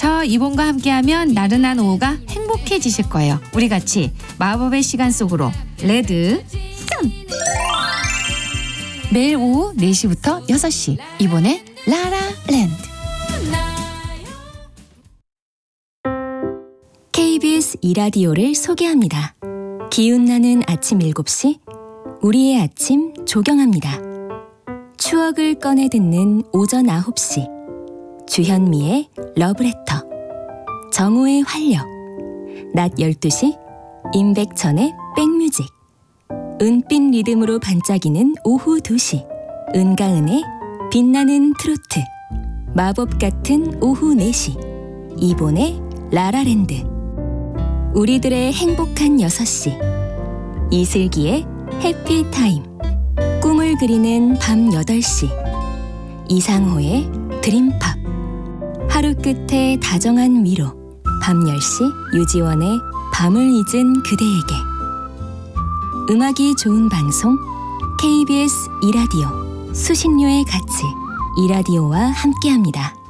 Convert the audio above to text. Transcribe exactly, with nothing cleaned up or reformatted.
저 이본과 함께하면 나른한 오후가 행복해지실 거예요. 우리 같이 마법의 시간 속으로 레드 썬! 매일 오후 네 시부터 여섯 시 이본의 라라랜드. 케이비에스 이 라디오를 소개합니다. 기운나는 아침 일곱 시 우리의 아침 조경합니다. 추억을 꺼내 듣는 오전 아홉 시 주현미의 러브레터, 정호의 활력, 낮 열두 시 임백천의 백뮤직, 은빛 리듬으로 반짝이는 오후 두 시 은가은의 빛나는 트로트, 마법 같은 오후 네 시 이본의 라라랜드, 우리들의 행복한 여섯 시 이슬기의 해피타임, 꿈을 그리는 밤 여덟 시 이상호의 드림팝, 하루 끝에 다정한 위로 밤 열 시 유지원의 밤을 잊은 그대에게. 음악이 좋은 방송 케이비에스 이 라디오, 수신료의 가치 이 라디오와 함께합니다.